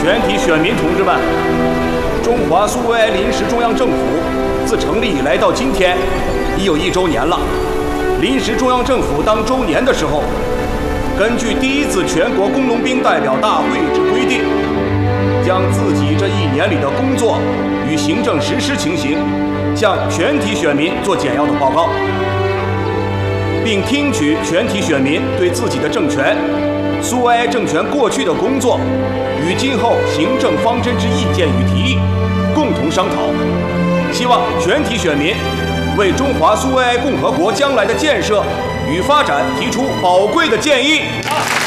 全体选民同志们，中华苏维埃临时中央政府自成立以来到今天，已有1周年了。临时中央政府当周年的时候，根据第1次全国工农兵代表大会之规定，将自己这1年里的工作与行政实施情形，向全体选民做简要的报告，并听取全体选民对自己的政权、苏维埃政权过去的工作与今后行政方针之意见与提议，共同商讨。希望全体选民为中华苏维埃共和国将来的建设与发展提出宝贵的建议。